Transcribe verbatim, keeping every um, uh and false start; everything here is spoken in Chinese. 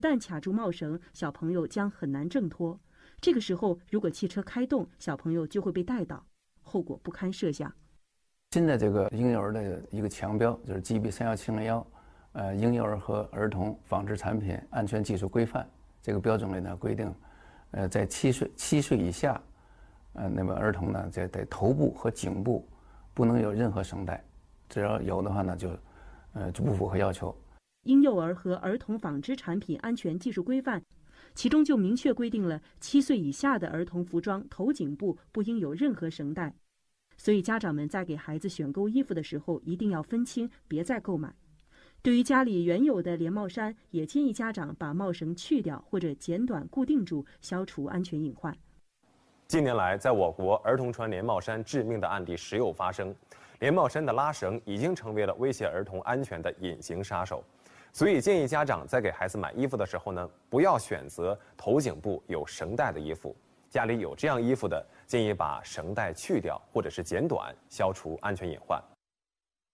但卡住帽绳，小朋友将很难挣脱。这个时候，如果汽车开动，小朋友就会被带倒，后果不堪设想。 现在这个婴幼儿的一个强标就是 G B 三一七零一，呃，婴幼儿和儿童纺织产品安全技术规范这个标准里呢规定，呃，在七岁七岁以下，呃，那么儿童呢在在头部和颈部不能有任何绳带，只要有的话呢就，呃，就不符合要求。 婴幼儿和儿童纺织产品安全技术规范，其中就明确规定了七岁以下的儿童服装头颈部不应有任何绳带，所以家长们在给孩子选购衣服的时候一定要分清，别再购买。对于家里原有的连帽衫，也建议家长把帽绳去掉或者剪短固定住，消除安全隐患。 近年来，在我国儿童穿连帽衫致命的案例时有发生，连帽衫的拉绳已经成为了威胁儿童安全的隐形杀手。所以建议家长在给孩子买衣服的时候呢，不要选择头颈部有绳带的衣服。家里有这样衣服的，建议把绳带去掉或者是剪短，消除安全隐患。